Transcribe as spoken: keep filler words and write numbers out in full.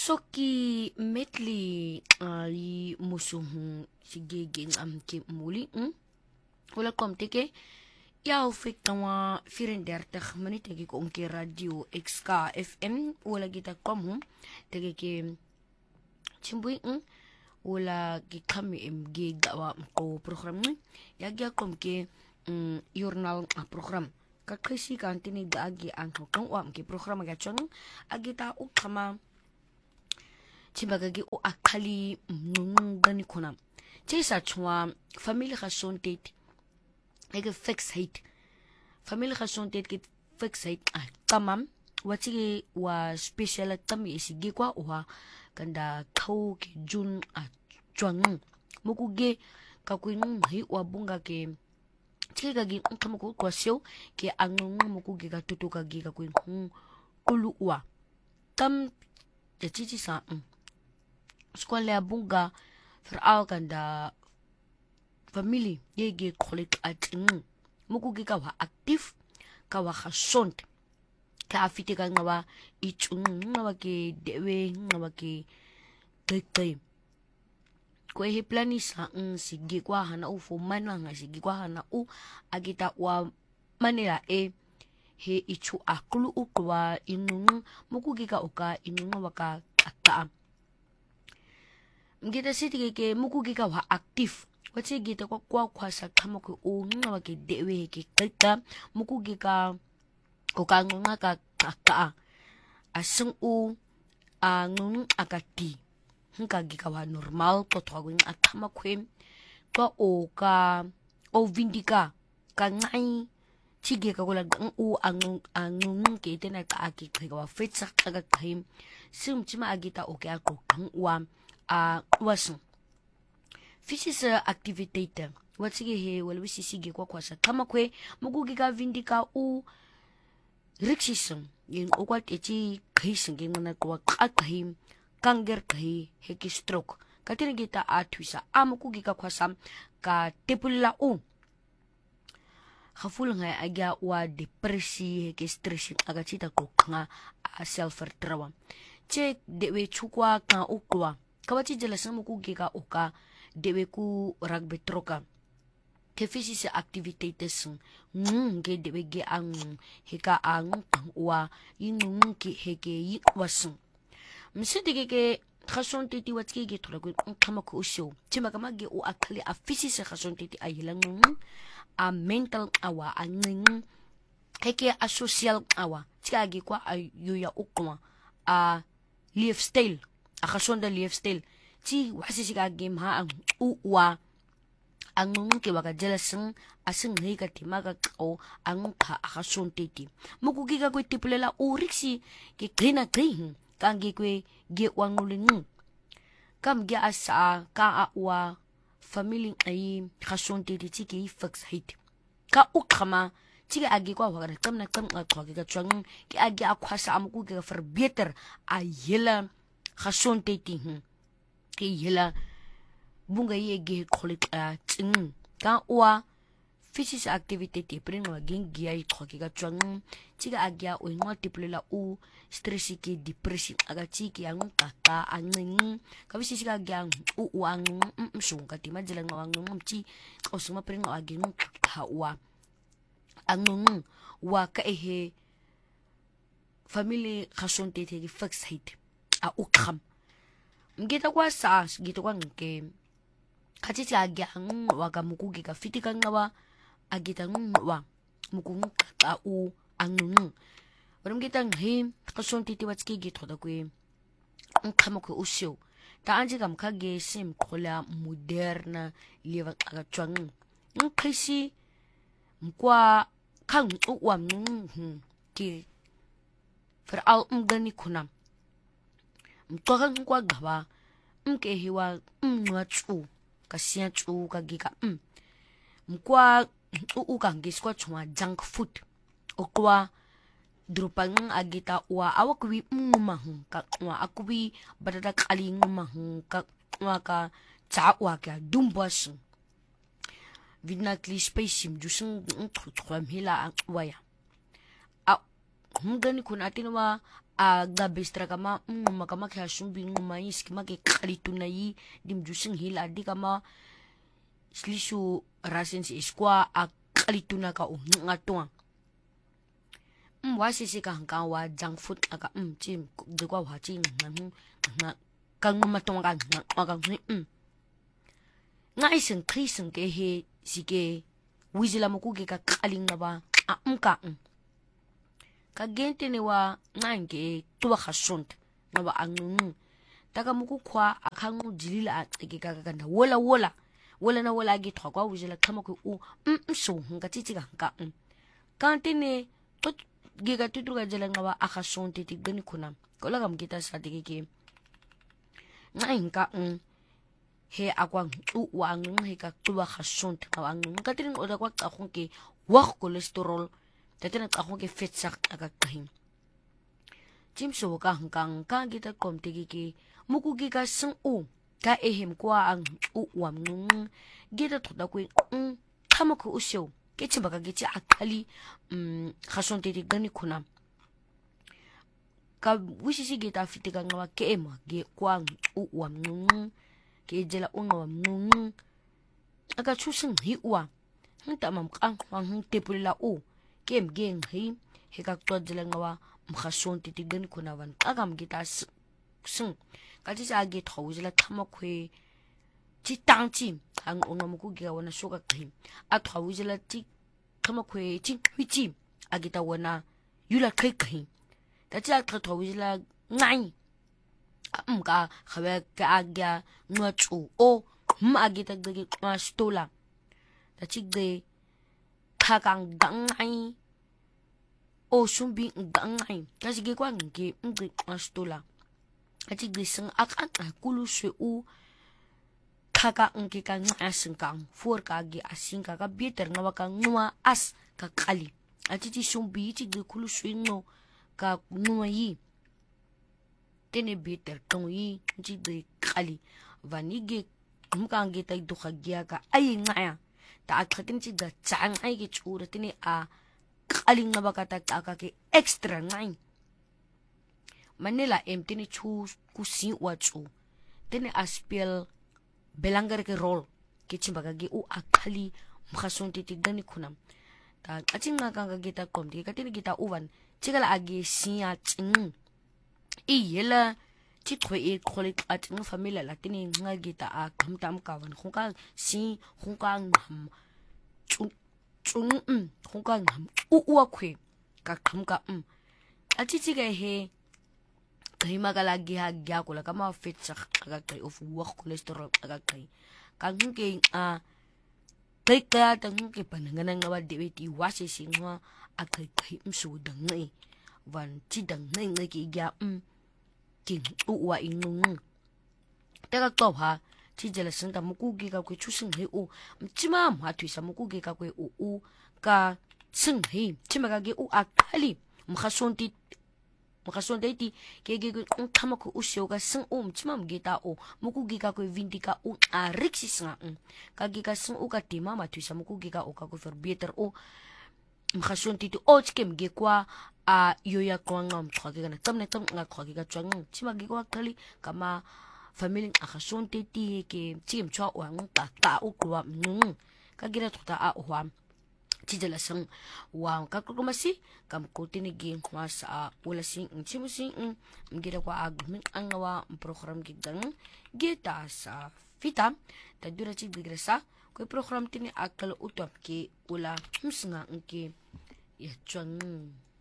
Soki metli ali musuhun sigege am ke muli hm wala kom teke ya ufik tawa vierendertig minute ke onke radio X K F M wala kita kom hum teke ke chimbui hm wala ki kami em ge gawa ko program ni ya ga kom ke um, journal a program ka krisi kan tini dagi ang kong wa ke program ga chong agita ukama Timbagagi o akali mnungani kuna. Chesa chwa family khashontet. Ege fix hate. Family khashontet ke fix hate. Ah, tamam. Wati wa special tami isigi kwa oha kanda kau ke jun a chwang. Mukuge kakuin hi wa bunga ke Tiga gagi kamuku kwa sio ke angung mukuge ka tutuka gi kakuin kulu wa. Tam ya chichi sa Sekolah bunga veral kan da familie ye ge kolik ating muku ge kawa aktif kawa khasont ka afite ka ngawa ichung ngawa ke dewe ngawa ke tete ko he plani sa ng sige kwa hana u foman nga sige kwa hana u agita wa manila e he ichu akulu ukwa inung muku ge ka oka inung ngawa ka aka Gita siti ke muku gika wa aktif. Wati gita kwa kwa kwa sa kama ko o nga wake dewe ke kaka muku gika o ka nga ka ka asung u angung akati. Hingka gika wa normal to to nga akama kwem kwa o ka o vindika ka ngai chige ka kula u angung angung ke tena ka aki ka wa fetsa ka kaim sim chima agita o ke ako kang wa a wasung physical activity wat sige he wala wisi sige kwa kwa sa kama kwe mugu giga vindika u riksisung yin o kwat echi khising ging na kwa kakhim kanger kai he ki stroke katin gita atwisa amuku giga kwa sam ka tipulla u khaful nga agya wa depresi he ki stress aga chita ko nga self vertrouwen che dewe chukwa ka ukwa Kawachi jelasan muku giga oka dewe ku rugby troka. Ke fisisi activities ngung ge dewe ge ang heka ang wa inung ki heke yikwasung. Msidi ge khason titi watki ge trola ku kama ku usyo. Chima kama ge o akali a fisisi khason titi ayilang a mental awa a ning heke a social awa. Chika ge kwa ayuya ukwa a lifestyle. Akasonda lifestyle chi wasi siga game ha ang uwa ang nung ke waka jelaseng aseng hei ka timaga o ang ka akasonte ti muku giga ko tipulela uriksi ke klina krihin kangi kwe ge wanguling kam ge asa ka awa family ai kasonte ti chi ke fix hit ka ukama Tiga agi kwa waka kam na kam ka kwa ke chwang ke agi akwasa amuku ge verbeter a yela khasonte ti hm ke yela bunga ye ge kholik a ting ka wa physical activity ti pring wa ging gi ai khoki ga chwang tiga agya o ngwa tiplela u stress ki depression aga chi ki ang ka ka anging ka bisi siga gya u wang msung ka ti majela ngwang ngum chi o suma pring wa ging ka wa angung wa ka ehe family khasonte ti fix hit a ukam ngita kwa sa ngita kwa nke kachiti agyang waga mukugi ka fitika ngawa agita ngwa mukungu ka u angung warum ngita nghi kasonti ti watski gito da kwe ngkamo ko usyo ta anji kam kage sim kola moderna liwa aga chwang ngkisi mkwa kang uwa mnung ki veral mgani kunam Mtokan kwa gawa mke hiwa mwa chu kasia chu kagika m mkwa u kangis kwa chwa junk food okwa drupang agita wa awakwi mumahung ka wa akwi badada kali ngumahung ka wa ka cha wa ka dumbas vidna kli space jusung tkhwam hila waya a mgani kun atinwa a gabestra kama nguma kama kya shumbi nguma is kama ke kalituna yi dim jusing hila di kama slisu rasens iskwa a kalituna ka u ngatwa mwa sisi ka hanga wa junk food aka um chim de kwa wa chi ngam nga kang nguma tonga nga ka um nga isen krisen ke he sike wizila mukuge ka kalinga ba a umka um ka gente ne wa ngange tuwa khasont ngaba angungu taka muku kwa akhangu dilila atike ka kanda wola wola wola na wola gi thwa kwa wizila khama ku u um so nga titi ka ka um kantene tot gi ka tutu ka jela ngaba akhasont ti gani kuna kola kam kita sadike ke ngainka um he akwa u wa ngung he ka tuwa khasont ngaba ngung ka tin oda kwa ka khonke wa cholesterol tatena ka khonke fat sak aka kahin Jimso ka hangkang ka kita kom tigi ki muku gi ka sung u ka ehem kwa ang u wam ngung gita thoda ko um kama ko usyo ke chimba ka gichi akali um khason titi gani kuna ka wisisi gita fitika ngawa ke ema ge kwa u wam ngung ke jela u ngawam ngung aka chusing hi wa hanta mam kang wang tepula u kem geng hi he ka to jela ngawa mkhason titi gani kuna van agam gita sung kati sa agi thawuzila thama khwe chi tangchi ang onga muku gi wana shoka khim a thawuzila chi thama khwe chi hwichi agita wana yula khai khai ta cha thawuzila ngai amka khawe ka agya nwachu o hum agita gi ma stola ta chi de thakang dangai o shumbi dangai ta chi gi kwa ngi ngi ma stola ati gising akan akulu shwe u kaka ngki ka ngasing kang for ka gi asing ka ka beter ngawa ka ngwa as ka kali ati ti shumbi ti gikulu shwe no ka ngwa yi tene beter tong yi ti de kali vanige mka ngi ta du khagia ka ai ngaya ta akhatin ti da chang ai gi chura tene a kali ngawa ka ta ka ke extra ngai Manila em tini chu kusi wachu tini aspel belangar ke role ke chimbaga gi u akali mkhason titi gani kunam ta aching nga kanga gita komti ka tini gita uwan chigala agi siya ching i yela chi khwe e khole at ng family la tini nga gita a kamtam kawan khongka si khongka ngam chung chung um khongka ngam u u khwe ka khamka um achi chiga he Kahima ka lagi hagya ko la kama fit sa kagakay of work cholesterol kagakay kang ke a kay kaya tang ke panangan nga wa dewiti wasi singwa akay kay msu dang ngai van chi dang ngai ngai ki gya um king uwa ingung teka to ha chi jela santa muku gi ka ko chusing he u chima ma thui sa muku gi ka ko u u ka sing he chima ka gi u akali mkhason ti mkhason ti ke ge un thama ko usyo ga sing um chimam gita o muku gi ka ko vindika u a rixis nga ka gi ka sing u ka tima ma thui sa muku gi ka o ka ko for better o mkhason ti o chkem ge kwa a yoya kwa ngam thwa ge na tamne tam nga khwa ge ka chwang chima gi ko kali kama family akhason ti ti ke chim chwa wang ta ta u kwa nung ka gira thota a hwa Chijala sang wow kakukumasi kam kotini gi khwas a wala sing chimusi ngira kwa agmin angawa program gidang gita sa fita ta dura chi digresa ko program tini akal utop ki ula humsnga ngki ya chwang